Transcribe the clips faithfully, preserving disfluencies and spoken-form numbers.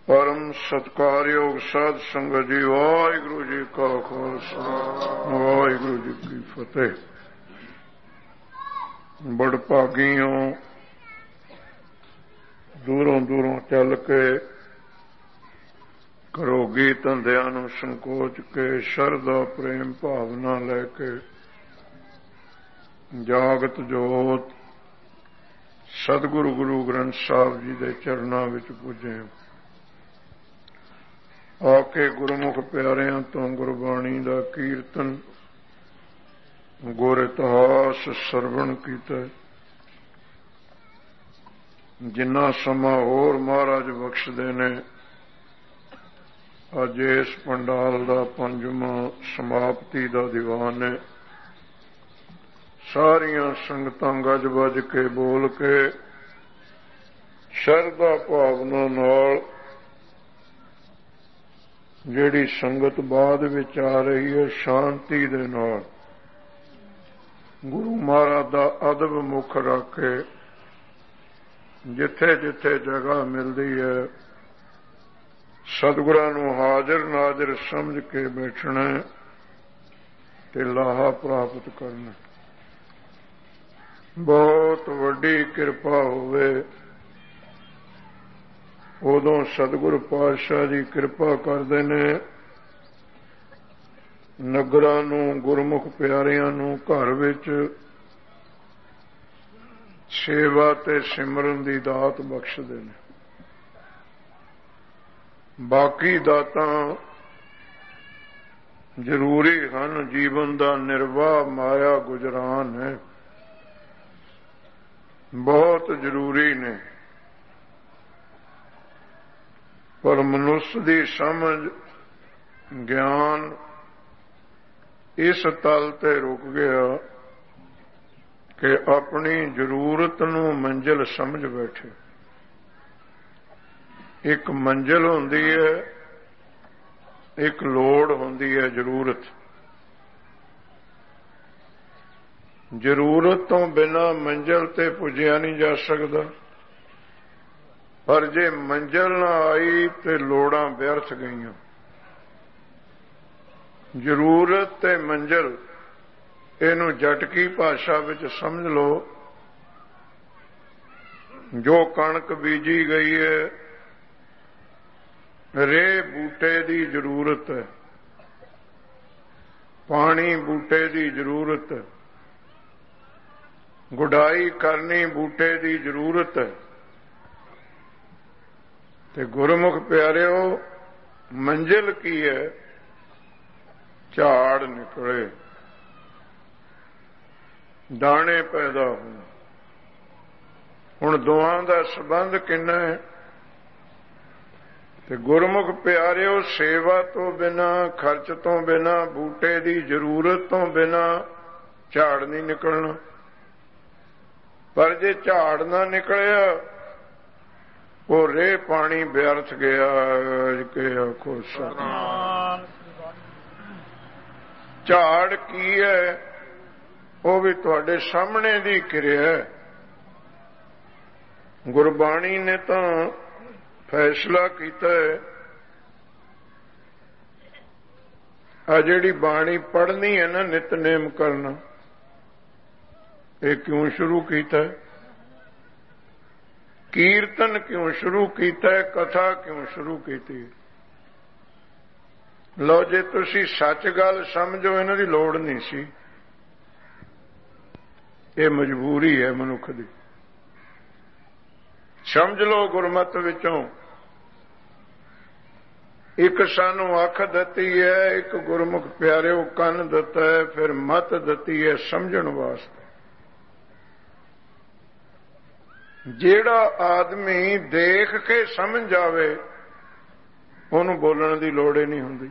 परम सत्कारयोग साध संगत जी, वाहिगुरु जी का खालसा वाहिगुरु जी की फतेह। बड़भागियों, दूरों दूरों चल के घरोगी धंधियां नूं संकोच के शरधा प्रेम भावना लैके जागत जोत सतगुरु गुरु ग्रंथ साहब जी के चरणों विच पुजे। आके गुरमुख प्यारियां तो गुरबाणी का कीर्तन गुर इतिहास सरवण कीता। जिन्ना समा होर महाराज बख्शदे ने, अज इस पंडाल का पंजवां समाप्ति का दीवान है। सारियां संगतां गज बज के बोल के शरधा भावना नाल जिहड़ी संगत बाद विच आ रही है, शांति दे नाल गुरु महाराज दा अदब मुख रख के जिथे जिथे जगह मिलती है सतगुरां नूं हाजिर नाजिर समझ के बैठना ते लाहा प्राप्त करना। बहुत वड्डी किरपा होवे उदों सतगुरु पातशाह जी किरपा करते ने, नगरां नूं गुरमुख प्यारियां नूं घर विच सेवा ते सिमरन दी दात बख्शदे ने। बाकी दातां जरूरी हन, जीवन दा निर्वाह माया गुजरान है, बहुत जरूरी ने, पर मनुष्य की समझ ज्ञान इस तल ते रुक गया कि अपनी जरूरत नूं मंजिल समझ बैठे। एक मंजिल होंदी है, एक लोड़ होंदी है जरूरत। जरूरत तो बिना मंजिल ते पुजिया नहीं जा सकता, पर जे मंजिल ना आई तो लोड़ां व्यर्थ गईयां। जरूरत ते मंजिल इनू जटकी भाषा विच समझ लो। जो कणक बीजी गई है, रे बूटे दी जरूरत है, पानी बूटे दी जरूरत है, गुडाई करनी बूटे दी जरूरत है। ते गुरमुख प्यारिओ, मंजिल की है? झाड़ निकले, दाने पैदा हो। हुण दोआं दा संबंध किन्ना है? ते गुरमुख प्यारिओ, सेवा तो बिना, खर्च तो बिना, बूटे दी जरूरत तो बिना झाड़ नहीं निकलना। पर जे झाड़ ना निकलिया, वो रे पानी व्यर्थ गया के आखो सतनाम। झाड़ की है? वो भी तुहाडे सामने दी किरिया है। गुरबाणी ने तो फैसला किया है, आ जिहड़ी बाणी पढ़नी है ना, नितनेम करना, ये क्यों शुरू किया है? कीर्तन क्यों शुरू किया है? कथा क्यों शुरू की? लो जे तुसी सच गल समझो, इन्हां दी लोड़ नहीं सी। ये मजबूरी है मनुख दी। समझ लो गुरमत विचों एक सानू अख दती है, एक गुरमुख प्यारिओ कन दता है, फिर मत दती है समझण वास्ते। जेड़ा आदमी देख के समझ जावे, उन्होंने बोलने की लोड़ ही नहीं होंदी।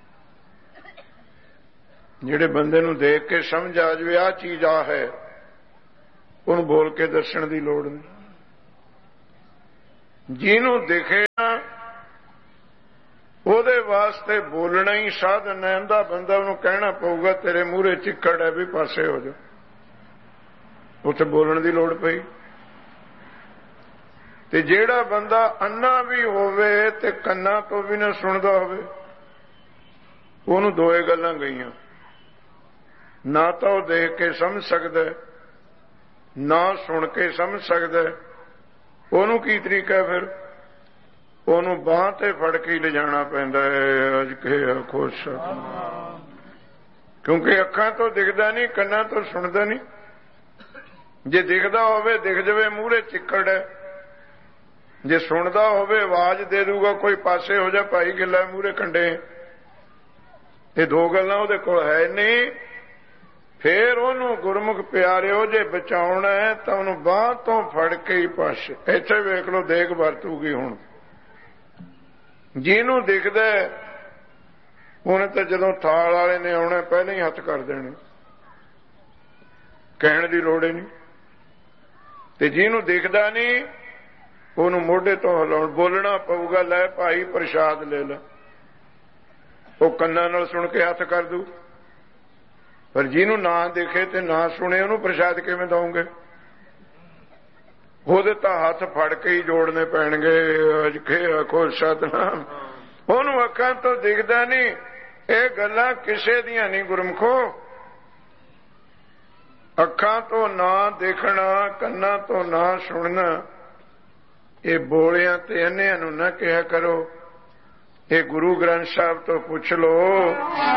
जेड़े बंदे नूं देख के समझ आ जाए आ चीज आ है, उन्होंने बोल के दसण की लोड़ नहीं। जिन्हों दिखे ना, ਉਹਦੇ वास्ते बोलना ही साधन है। अंधा बंदा उन्होंने कहना पऊगा तेरे मूहरे चिक्कड़ है भी पासे हो जा, उत्थे बोलने की लोड़ पई। ਤੇ ਜਿਹੜਾ ਬੰਦਾ ਅੰਨਾ ਵੀ ਹੋਵੇ ਤੇ ਕੰਨਾਂ ਤੋਂ ਵੀ ਨਾ ਸੁਣਦਾ ਹੋਵੇ, ਉਹਨੂੰ ਦੋਏ ਗੱਲਾਂ ਗਈਆਂ। ਨਾ ਤਾਂ ਉਹ ਦੇਖ ਕੇ ਸਮਝ ਸਕਦਾ, ਨਾ ਸੁਣ ਕੇ ਸਮਝ ਸਕਦਾ। ਉਹਨੂੰ ਕੀ ਤਰੀਕਾ ਫਿਰ? ਉਹਨੂੰ ਬਾਂਹ ਤੇ ਫੜ ਕੇ ਲਿਜਾਣਾ ਪੈਂਦਾ ਹੈ। ਅੱਜ ਕੇ ਆਖੋ ਸਤਿਨਾਮ। ਕਿਉਂਕਿ ਅੱਖਾਂ ਤੋਂ ਦਿਖਦਾ ਨਹੀਂ, ਕੰਨਾਂ ਤੋਂ ਸੁਣਦਾ ਨਹੀਂ। ਜੇ ਦਿਖਦਾ ਹੋਵੇ ਦਿਖ ਜਾਵੇ ਮੂਹਰੇ ਚਿੱਕੜ ਹੈ, ਜੇ ਸੁਣਦਾ ਹੋਵੇ ਆਵਾਜ਼ ਦੇ ਦੂਗਾ ਕੋਈ, ਪਾਸੇ ਹੋ ਜਾ ਭਾਈ ਗਿੱਲਾ ਮੂਹਰੇ ਕੰਡੇ। ਇਹ ਦੋ ਗੱਲਾਂ ਉਹਦੇ ਕੋਲ ਹੈ ਨਹੀਂ। ਫੇਰ ਉਹਨੂੰ ਗੁਰਮੁਖ ਪਿਆਰਿਓ ਜੇ ਬਚਾਉਣਾ ਹੈ ਤਾਂ ਉਹਨੂੰ ਬਾਂਹ ਤੋਂ ਫੜ ਕੇ ਹੀ ਪਾਸੇ। ਇੱਥੇ ਵੇਖ ਲਓ ਦੇਗ ਵਰਤੂਗੀ ਹੁਣ। ਜਿਹਨੂੰ ਦਿਖਦਾ ਉਹਨੇ ਤਾਂ ਜਦੋਂ ਥਾਲ ਵਾਲੇ ਨੇ ਆਉਣਾ ਪਹਿਲਾਂ ਹੀ ਹੱਥ ਕਰ ਦੇਣੇ, ਕਹਿਣ ਦੀ ਲੋੜ ਹੀ ਨਹੀਂ। ਤੇ ਜਿਹਨੂੰ ਦਿਖਦਾ ਨਹੀਂ ਉਹਨੂੰ ਮੋਢੇ ਤੋਂ ਹਿਲਾਉਣ, ਬੋਲਣਾ ਪਊਗਾ, ਲੈ ਭਾਈ ਪ੍ਰਸ਼ਾਦ ਲੈ ਲੈ। ਉਹ ਕੰਨਾਂ ਨਾਲ ਸੁਣ ਕੇ ਹੱਥ ਕਰ ਦੂ। ਪਰ ਜਿਹਨੂੰ ਨਾ ਦਿਖੇ ਤੇ ਨਾ ਸੁਣੇ ਉਹਨੂੰ ਪ੍ਰਸ਼ਾਦ ਕਿਵੇਂ ਦਓਗੇ? ਉਹਦੇ ਤਾਂ ਹੱਥ ਫੜ ਕੇ ਹੀ ਜੋੜਨੇ ਪੈਣਗੇ। ਅੱਜ ਕੇ ਆਖੋ ਸਤਿਨਾਮ। ਉਹਨੂੰ ਅੱਖਾਂ ਤੋਂ ਦਿਖਦਾ ਨਹੀਂ। ਇਹ ਗੱਲਾਂ ਕਿਸੇ ਦੀਆਂ ਨਹੀਂ ਗੁਰਮਖੋ। ਅੱਖਾਂ ਤੋਂ ਨਾ ਦੇਖਣਾ, ਕੰਨਾਂ ਤੋਂ ਨਾ ਸੁਣਨਾ, ਇਹ ਬੋਲਿਆਂ ਤੇ ਅੰਨਿਆਂ ਨੂੰ ਨਾ ਕਿਹਾ ਕਰੋ। ਇਹ ਗੁਰੂ ਗ੍ਰੰਥ ਸਾਹਿਬ ਤੋਂ ਪੁੱਛ ਲਓ।